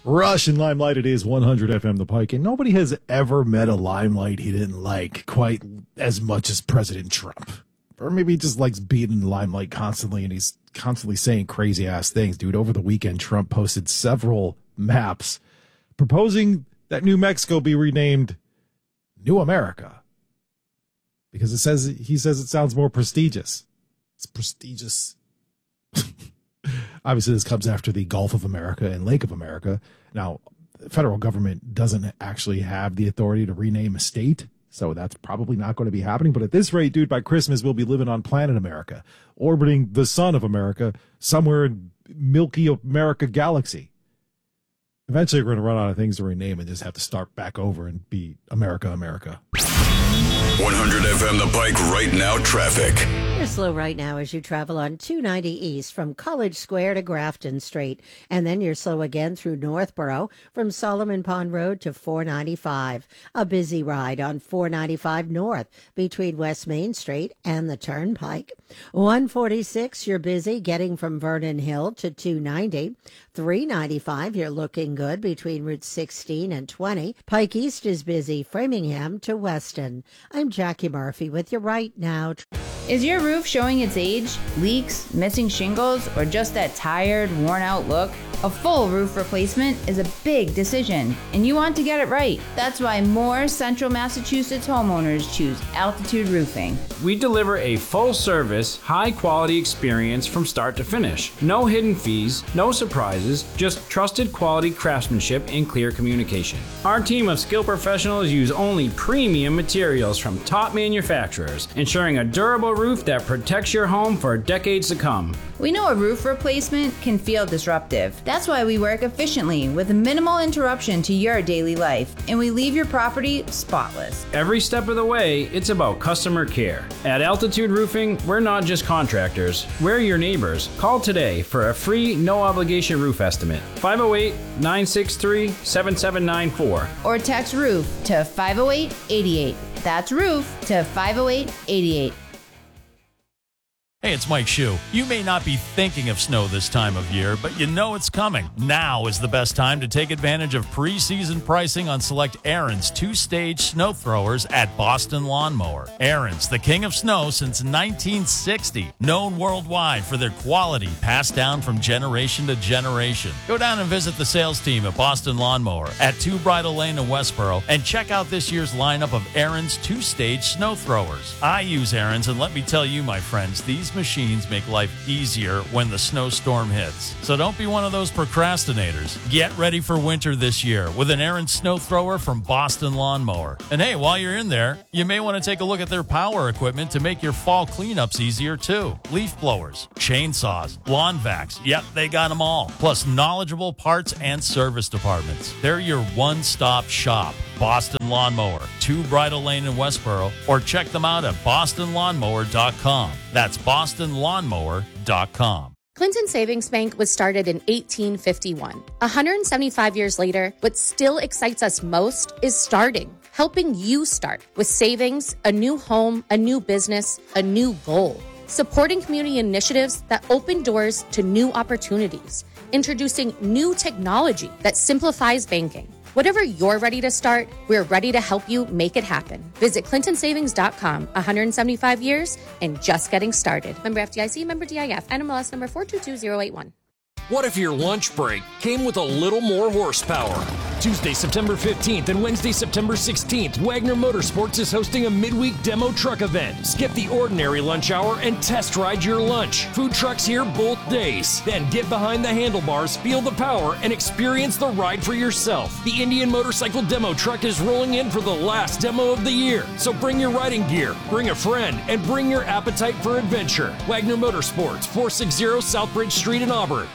Rush and Limelight, it is 100 FM The Pike, and nobody has ever met a Limelight he didn't like quite as much as President Trump. Or maybe he just likes being in the limelight constantly, and he's constantly saying crazy-ass things. Dude, over the weekend, Trump posted several maps proposing that New Mexico be renamed New America. Because he says it sounds more prestigious. It's prestigious. Obviously, this comes after the Gulf of America and Lake of America. Now, the federal government doesn't actually have the authority to rename a state, so that's probably not going to be happening. But at this rate, dude, by Christmas, we'll be living on planet America, orbiting the sun of America, somewhere in Milky America galaxy. Eventually, we're going to run out of things to rename and just have to start back over and be America, America. 100 FM The Pike right now traffic. You're slow right now as you travel on 290 East from College Square to Grafton Street. And then you're slow again through Northborough from Solomon Pond Road to 495. A busy ride on 495 North between West Main Street and the Turnpike. 146, you're busy getting from Vernon Hill to 290. 395, you're looking good between Route 16 and 20. Pike East is busy, Framingham to Weston. I'm Jackie Murphy with you right now. Is your roof showing its age, leaks, missing shingles, or just that tired, worn-out look? A full roof replacement is a big decision, and you want to get it right. That's why more Central Massachusetts homeowners choose Altitude Roofing. We deliver a full-service, high-quality experience from start to finish. No hidden fees, no surprises, just trusted quality craftsmanship and clear communication. Our team of skilled professionals use only premium materials from top manufacturers, ensuring a durable roof that protects your home for decades to come. We know a roof replacement can feel disruptive. That's why we work efficiently with minimal interruption to your daily life, and we leave your property spotless. Every step of the way, it's about customer care. At Altitude Roofing, we're not just contractors, we're your neighbors. Call today for a free, no-obligation roof estimate. 508-963-7794. Or text ROOF to 508-88. That's ROOF to 508-88. Hey, it's Mike Shue. You may not be thinking of snow this time of year, but you know it's coming. Now is the best time to take advantage of preseason pricing on select Ariens two-stage snow throwers at Boston Lawn Mower. Ariens, the king of snow since 1960, known worldwide for their quality passed down from generation to generation. Go down and visit the sales team at Boston Lawn Mower at 2 Bridle Lane in Westboro and check out this year's lineup of Ariens two-stage snow throwers. I use Ariens, and let me tell you, my friends, these machines make life easier when the snowstorm hits. So don't be one of those procrastinators. Get ready for winter this year with an Ariens snow thrower from Boston Lawn Mower. And hey, while you're in there, you may want to take a look at their power equipment to make your fall cleanups easier too. Leaf blowers, chainsaws, lawn vacs, yep, they got them all. Plus knowledgeable parts and service departments. They're your one-stop shop. Boston Lawn Mower, 2 Bridle Lane in Westboro, or check them out at bostonlawnmower.com. That's bostonlawnmower.com. Clinton Savings Bank was started in 1851. 175 years later, what still excites us most is starting, helping you start with savings, a new home, a new business, a new goal. Supporting community initiatives that open doors to new opportunities, introducing new technology that simplifies banking. Whatever you're ready to start, we're ready to help you make it happen. Visit clintonsavings.com. 175 years and just getting started. Member FDIC, member DIF, NMLS number 422081. What if your lunch break came with a little more horsepower? Tuesday, September 15th and Wednesday, September 16th, Wagner Motorsports is hosting a midweek demo truck event. Skip the ordinary lunch hour and test ride your lunch. Food trucks here both days. Then get behind the handlebars, feel the power, and experience the ride for yourself. The Indian Motorcycle Demo Truck is rolling in for the last demo of the year. So bring your riding gear, bring a friend, and bring your appetite for adventure. Wagner Motorsports, 460 Southbridge Street in Auburn.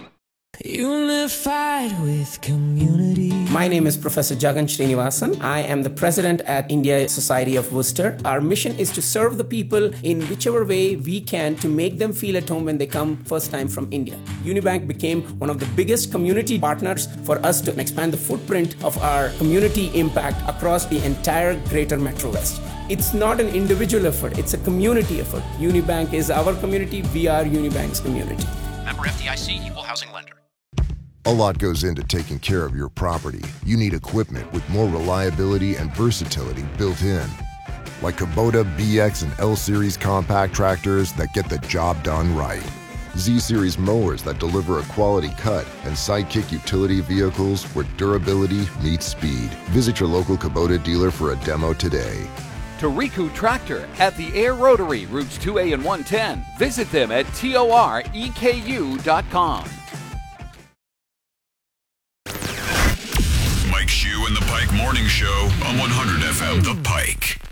Unified with community. My name is Professor Jagan Srinivasan. I am the president at India Society of Worcester. Our mission is to serve the people in whichever way we can to make them feel at home when they come first time from India. Unibank became one of the biggest community partners for us to expand the footprint of our community impact across the entire greater Metro West. It's not an individual effort, it's a community effort. Unibank is our community, we are Unibank's community. Member FDIC, Equal Housing Lender. A lot goes into taking care of your property. You need equipment with more reliability and versatility built in. Like Kubota BX and L Series compact tractors that get the job done right. Z Series mowers that deliver a quality cut, and Sidekick utility vehicles where durability meets speed. Visit your local Kubota dealer for a demo today. Toriku Tractor at the Air Rotary, routes 2A and 110. Visit them at toreku.com. Mike Shue and the Pike Morning Show on 100 FM The Pike.